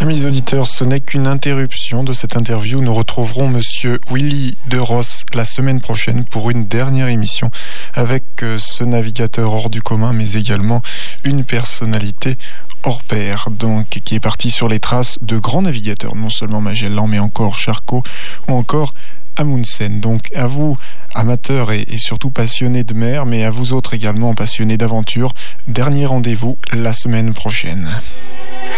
Amis auditeurs, ce n'est qu'une interruption de cette interview. Nous retrouverons Monsieur Willy De Ross la semaine prochaine pour une dernière émission avec ce navigateur hors du commun, mais également une personnalité hors pair, donc qui est parti sur les traces de grands navigateurs, non seulement Magellan, mais encore Charcot ou encore Amundsen. Donc à vous, amateurs et surtout passionnés de mer, mais à vous autres également passionnés d'aventure, dernier rendez-vous la semaine prochaine.